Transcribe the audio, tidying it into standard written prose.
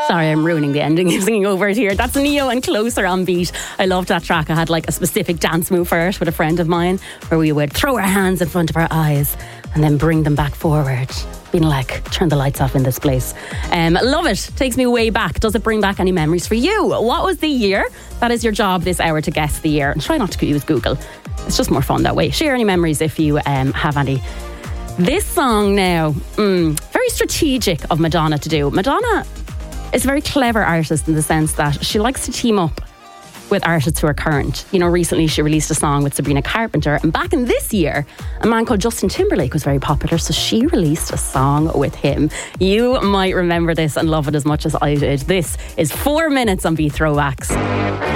Sorry, I'm ruining the ending. I'm singing over it here. That's Neo and Closer on Beat. I loved that track. I had like a specific dance move for it with a friend of mine where we would throw our hands in front of our eyes and then bring them back forward. Being like, turn the lights off in this place. Love it. Takes me way back. Does it bring back any memories for you? What was the year? That is your job this hour, to guess the year. And try not to use Google. It's just more fun that way. Share any memories if you have any. This song now, very strategic of Madonna to do. Madonna is a very clever artist in the sense that she likes to team up with artists who are current. You know, recently she released a song with Sabrina Carpenter, and back in this year, a man called Justin Timberlake was very popular, so she released a song with him. You might remember this and love it as much as I did. This is 4 minutes on Beat Throwbacks.